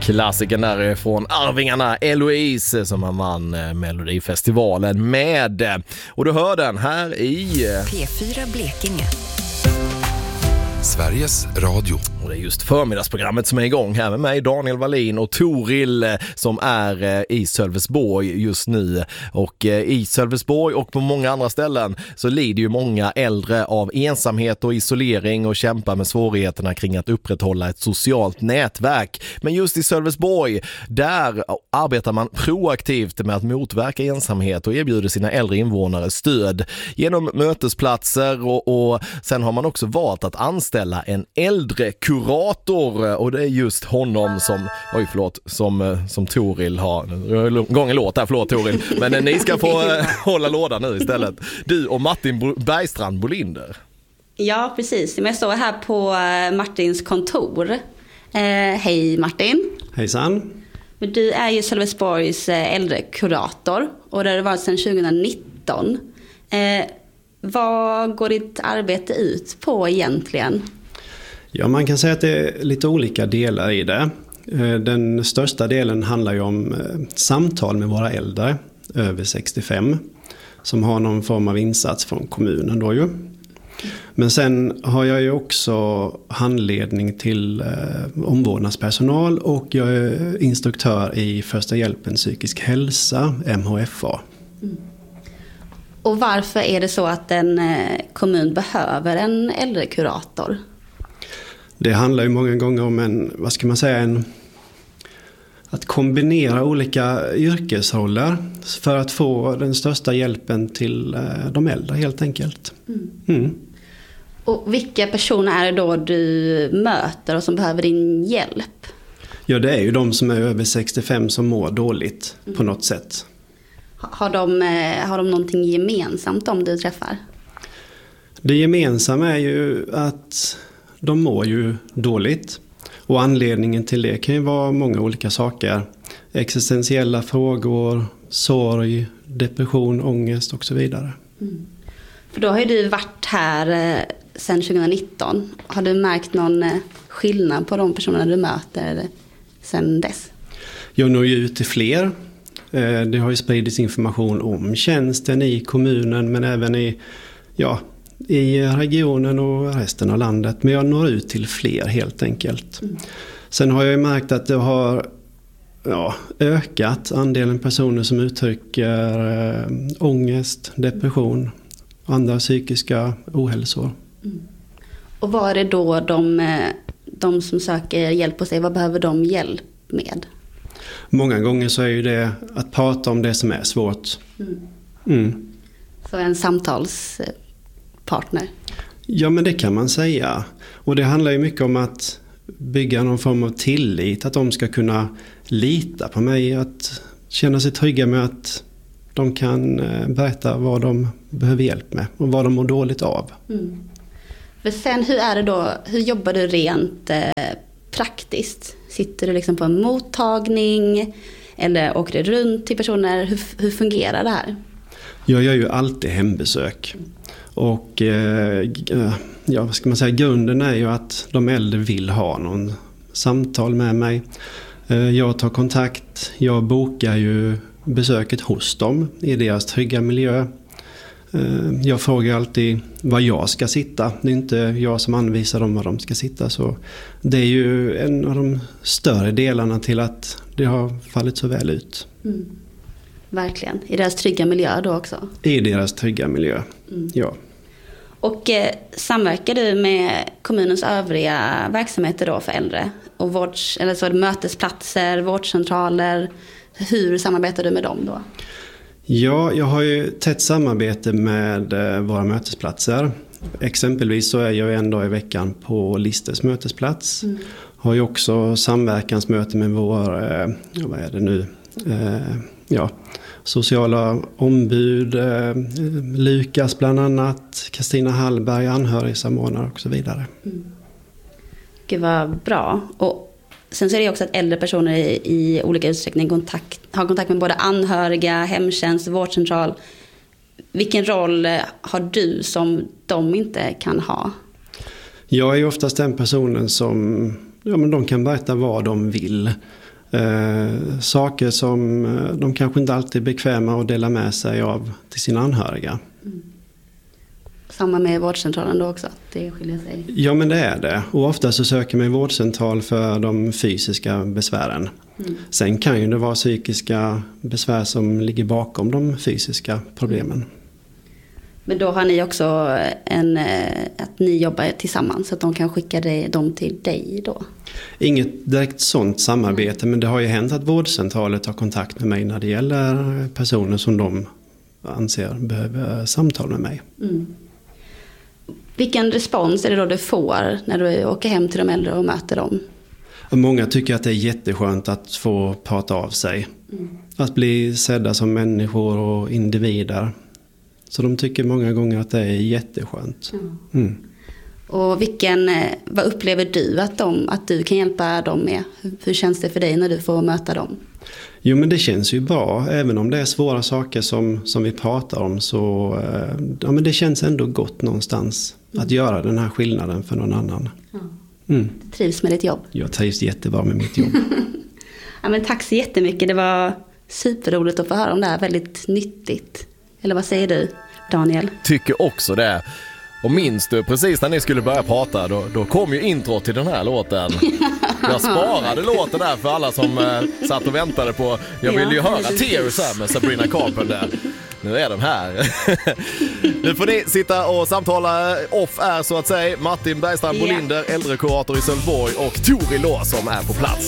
Klassikern där från Arvingarna, Eloise, som han vann Melodifestivalen med. Och du hör den här i P4 Blekinge. Sveriges Radio. Och det är just förmiddagsprogrammet som är igång här med mig, Daniel Wallin och Toril, som är i Sölvesborg just nu. Och i Sölvesborg och på många andra ställen så lider ju många äldre av ensamhet och isolering och kämpar med svårigheterna kring att upprätthålla ett socialt nätverk. Men just i Sölvesborg, där arbetar man proaktivt med att motverka ensamhet och erbjuder sina äldre invånare stöd genom mötesplatser och sen har man också valt att anställa en äldre kurator, och det är just honom som Toril har gången låt här, förlåt Toril, men ni ska få hålla låda nu istället. Du och Martin Bergstrand Bolinder. Ja, precis. Jag står här på Martins kontor. Hej Martin. Hejsan. Du är ju Sölvesborgs äldrekurator och det har varit sedan 2019. Vad går ditt arbete ut på egentligen? Ja, man kan säga att det är lite olika delar i det. Den största delen handlar ju om samtal med våra äldre över 65 som har någon form av insats från kommunen då ju. Men sen har jag ju också handledning till omvårdnadspersonal och jag är instruktör i första hjälpen psykisk hälsa, MHFA. Mm. Och varför är det så att en kommun behöver en äldrekurator? Det handlar ju många gånger om att kombinera olika yrkesroller för att få den största hjälpen till de äldre helt enkelt. Mm. Och vilka personer är det då du möter och som behöver din hjälp? Ja, det är ju de som är över 65 som mår dåligt på något sätt. Har de någonting gemensamt om du träffar? Det gemensamma är ju att de mår ju dåligt. Och anledningen till det kan ju vara många olika saker. Existentiella frågor, sorg, depression, ångest och så vidare. Mm. För då har ju du varit här sedan 2019. Har du märkt någon skillnad på de personerna du möter sedan dess? Jag når ju ut till fler. Det har ju spridits information om tjänsten i kommunen men även i regionen och resten av landet. Men jag når ut till fler helt enkelt. Mm. Sen har jag ju märkt att det har ökat andelen personer som uttrycker ångest, depression och andra psykiska ohälsor. Mm. Och vad är det då de som söker hjälp hos dig, vad behöver de hjälp med? Många gånger så är ju det att prata om det som är svårt. Mm. Mm. Så en samtalspartner? Ja, men det kan man säga. Och det handlar ju mycket om att bygga någon form av tillit. Att de ska kunna lita på mig. Att känna sig trygga med att de kan berätta vad de behöver hjälp med. Och vad de mår dåligt av. Mm. För sen, hur jobbar du rent praktiskt? Sitter du liksom på en mottagning? Eller åker du runt till personer? Hur fungerar det här? Jag gör ju alltid hembesök. Och grunden är ju att de äldre vill ha någon samtal med mig. Jag tar kontakt, jag bokar ju besöket hos dem i deras trygga miljö. Jag frågar alltid var jag ska sitta. Det är inte jag som anvisar dem var de ska sitta. Så det är ju en av de större delarna till att det har fallit så väl ut. Mm. Verkligen. I deras trygga miljö då också? I deras trygga miljö, ja. Och samverkar du med kommunens övriga verksamheter då för äldre? Och mötesplatser, vårdcentraler. Hur samarbetar du med dem då? Ja, jag har ju tätt samarbete med våra mötesplatser. Exempelvis så är jag en dag i veckan på Listes mötesplats. Mm. Har ju också samverkansmöte med vår, sociala ombud, Lukas bland annat, Kristina Hallberg, anhörigsamordnare och så vidare. Mm. Gud vad bra. Och sen så är det också att äldre personer i olika utsträckning har kontakt med både anhöriga, hemtjänst, vårdcentral. Vilken roll har du som de inte kan ha? Jag är ju oftast den personen som de kan berätta vad de vill. Saker som de kanske inte alltid är bekväma att dela med sig av till sina anhöriga. Samma med vårdcentralen då också, att det skiljer sig? Ja, men det är det. Och ofta så söker man vårdcentral för de fysiska besvären. Sen kan ju det vara psykiska besvär som ligger bakom de fysiska problemen. Men då har ni också att ni jobbar tillsammans, så att de kan skicka dem till dig då? Inget direkt sånt samarbete, men det har ju hänt att vårdcentraler tar kontakt med mig när det gäller personer som de anser behöver samtal med mig. Vilken respons är det då du får när du åker hem till de äldre och möter dem? Många tycker att det är jätteskönt att få prata av sig. Att bli sedda som människor och individer. Så de tycker många gånger att det är jätteskönt. Och vad upplever du att du kan hjälpa dem med? Hur känns det för dig när du får möta dem? Jo, men det känns ju bra. Även om det är svåra saker som vi pratar om, så men det känns ändå gott någonstans att göra den här skillnaden för någon annan. Du trivs med ditt jobb? Jag trivs jättebra med mitt jobb. Ja, men tack så jättemycket. Det var superroligt att få höra om det här. Väldigt nyttigt. Eller vad säger du, Daniel? Tycker också det. Och minns du precis när ni skulle börja prata, då kom ju intro till den här låten. Jag sparade låten där för alla som satt och väntade på. Jag ville ju höra Tears här med Sabrina Carpenter. Nu är den här. Nu får ni sitta och samtala off är så att säga. Martin Bergstrand Bolinder, äldrekurator i Sölvesborg, och Tori Lå som är på plats.